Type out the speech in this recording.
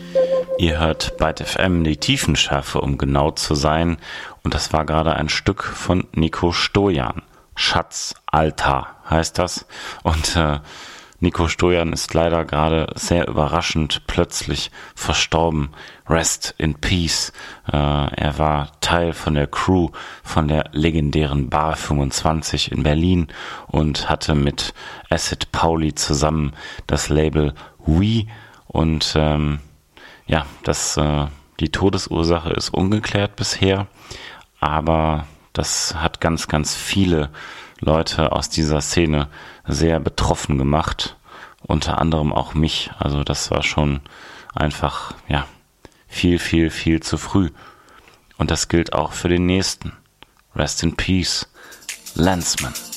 Ihr hört Byte FM, die Tiefenschärfe, um genau zu sein. Und das war gerade ein Stück von Nico Stojan. Schatz, Altar heißt das. Und Nico Stojan ist leider gerade sehr überraschend plötzlich verstorben. Rest in Peace. Er war Teil von der Crew von der legendären Bar 25 in Berlin und hatte mit Acid Pauli zusammen das Label We. Und die Todesursache ist ungeklärt bisher, aber das hat ganz, ganz viele Leute aus dieser Szene sehr betroffen gemacht, unter anderem auch mich. Also das war schon einfach, viel, viel, viel zu früh. Und das gilt auch für den nächsten. Rest in Peace, Lensman.